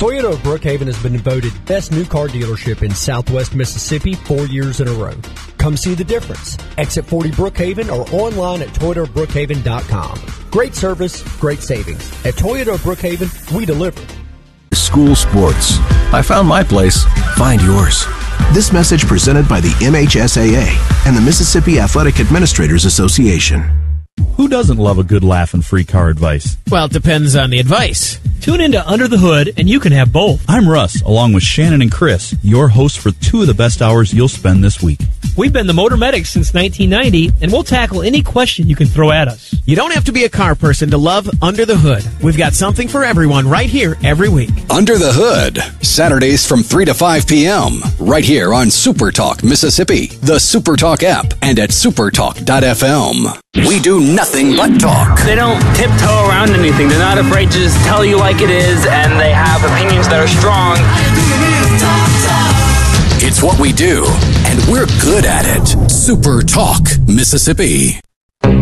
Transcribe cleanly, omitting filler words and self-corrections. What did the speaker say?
Toyota of Brookhaven has been voted best new car dealership in Southwest Mississippi 4 years in a row. Come see the difference. Exit 40 Brookhaven or online at ToyotaBrookhaven.com. Great service, great savings. At Toyota of Brookhaven, we deliver. School sports. I found my place. Find yours. This message presented by the MHSAA and the Mississippi Athletic Administrators Association. Who doesn't love a good laugh and free car advice? Well, it depends on the advice. Tune into Under the Hood, and you can have both. I'm Russ, along with Shannon and Chris, your hosts for 2 of the best hours you'll spend this week. We've been the Motor Medics since 1990, and we'll tackle any question you can throw at us. You don't have to be a car person to love Under the Hood. We've got something for everyone right here every week. Under the Hood, Saturdays from 3 to 5 p.m. right here on Super Talk Mississippi, the Super Talk app, and at supertalk.fm. We do nothing but talk. They don't tiptoe around anything. They're not afraid to just tell you like it is, and they have opinions that are strong. It's what we do, and we're good at it. Super Talk Mississippi.